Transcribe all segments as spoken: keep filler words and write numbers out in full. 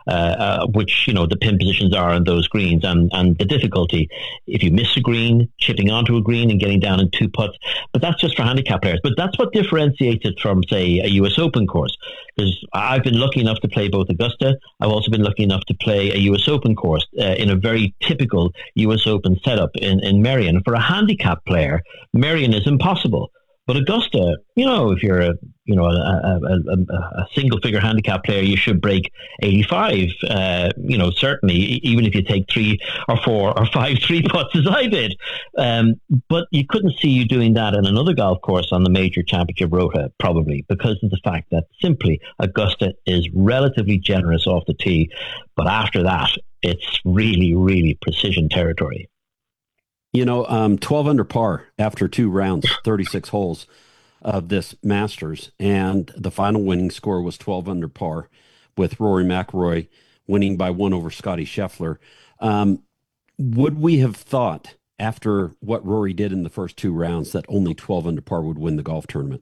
uh, uh, which, you know, the pin positions are on those greens, and, and the difficulty if you miss a green, chipping onto a green and getting down in two putts. But that's just for handicap players. But that's what differentiates it from, say, a U S Open course. Because I've been lucky enough to play both Augusta. I've also been lucky enough to play a U S Open course uh, in a very typical U S Open setup in, in Merion. For a handicap player, Merion is impossible. But Augusta, you know, if you're a you know a, a, a, a single figure handicap player, you should break eighty-five. Uh, you know, certainly, even if you take three or four or five three putts as I did. Um, but you couldn't see you doing that in another golf course on the major championship rota, probably because of the fact that simply Augusta is relatively generous off the tee, but after that, it's really, really precision territory. You know, um, twelve under par after two rounds, thirty-six holes of this Masters, and the final winning score was twelve under par, with Rory McIlroy winning by one over Scottie Scheffler. Um, would we have thought, after what Rory did in the first two rounds, that only twelve under par would win the golf tournament?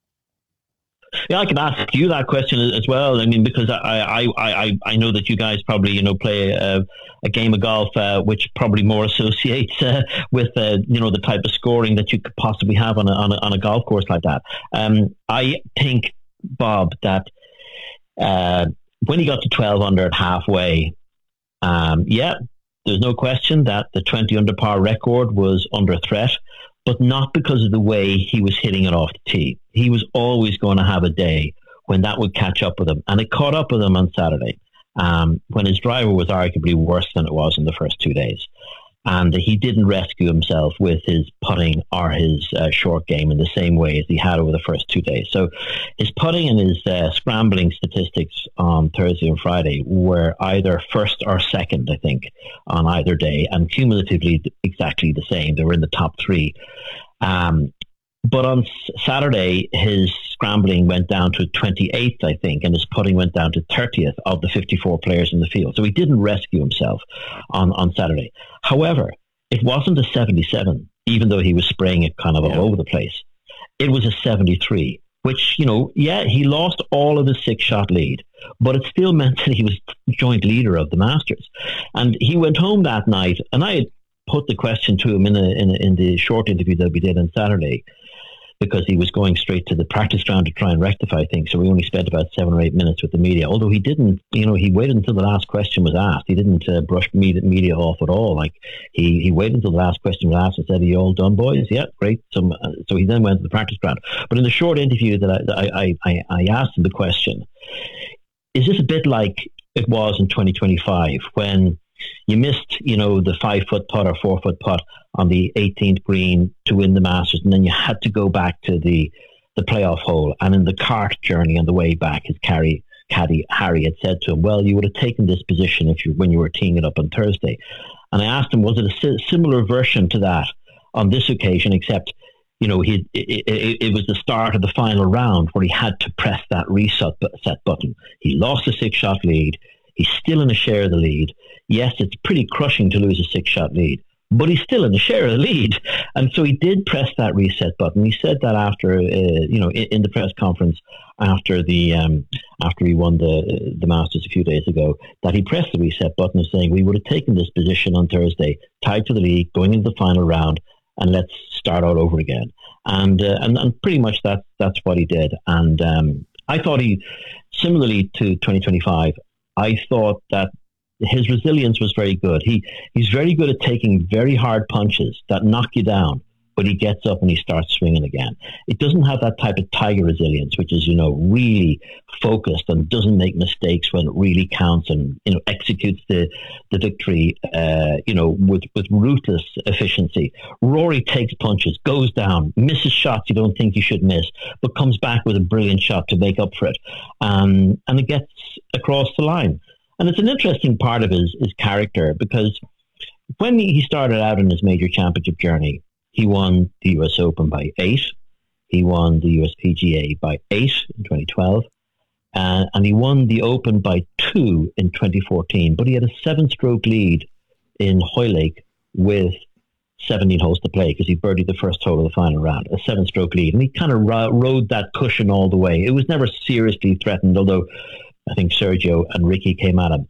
Yeah, I can ask you that question as well. I mean, because I I, I, I know that you guys probably, you know, play a, a game of golf uh, which probably more associates uh, with, uh, you know, the type of scoring that you could possibly have on a, on a, on a golf course like that. Um, I think, Bob, that uh, when he got to twelve under at halfway, um, yeah, there's no question that the twenty under par record was under threat, but not because of the way he was hitting it off the tee. He was always going to have a day when that would catch up with him. And it caught up with him on Saturday, um, when his driver was arguably worse than it was in the first two days. And he didn't rescue himself with his putting or his uh, short game in the same way as he had over the first two days. So his putting and his uh, scrambling statistics on Thursday and Friday were either first or second, I think, on either day, and cumulatively exactly the same. They were in the top three. Um, but on Saturday, his scrambling went down to twenty-eighth, I think, and his putting went down to thirtieth of the fifty-four players in the field. So he didn't rescue himself on, on Saturday. However, it wasn't a seventy-seven, even though he was spraying it kind of all yeah. over the place. It was a seventy-three, which, you know, yeah, he lost all of his six-shot lead, but it still meant that he was joint leader of the Masters. And he went home that night, and I had put the question to him in, a, in, a, in the short interview that we did on Saturday, because he was going straight to the practice ground to try and rectify things. So we only spent about seven or eight minutes with the media. Although he didn't, you know, he waited until the last question was asked. He didn't uh, brush media, media off at all. Like he, he waited until the last question was asked and said, "Are you all done, boys?" Yeah, great. So, uh, so he then went to the practice ground. But in the short interview that I, I, I, I asked him the question, is this a bit like it was in twenty twenty-five when you missed, you know, the five foot putt or four foot putt on the eighteenth green to win the Masters, and then you had to go back to the the playoff hole. And in the cart journey on the way back, his carry, caddy Harry had said to him, "Well, you would have taken this position if you when you were teeing it up on Thursday." And I asked him, was it a si- similar version to that on this occasion, except, you know, he it, it, it was the start of the final round where he had to press that reset set button. He lost a six shot lead. He's still in a share of the lead. Yes, it's pretty crushing to lose a six-shot lead, but he's still in a share of the lead. And so he did press that reset button. He said that after, uh, you know, in, in the press conference after the um, after he won the the Masters a few days ago, that he pressed the reset button, saying, "We would have taken this position on Thursday, tied to the lead, going into the final round, and let's start all over again." And uh, and, and pretty much that that's what he did. And um, I thought he, similarly to twenty twenty-five, I thought that his resilience was very good. He he's very good at taking very hard punches that knock you down, but he gets up and he starts swinging again. It doesn't have that type of Tiger resilience, which is, you know, really focused and doesn't make mistakes when it really counts, and, you know, executes the the victory, uh, you know, with with ruthless efficiency. Rory takes punches, goes down, misses shots you don't think you should miss, but comes back with a brilliant shot to make up for it, um, and it gets across the line. And it's an interesting part of his, his character, because when he started out in his major championship journey, he won the U S Open by eight. He won the U S P G A by eight in twenty twelve. Uh, and he won the Open by two in twenty fourteen. But he had a seven-stroke lead in Hoylake with seventeen holes to play, because he birdied the first hole of the final round, a seven-stroke lead. And he kind of ro- rode that cushion all the way. It was never seriously threatened, although I think Sergio and Ricky came at him.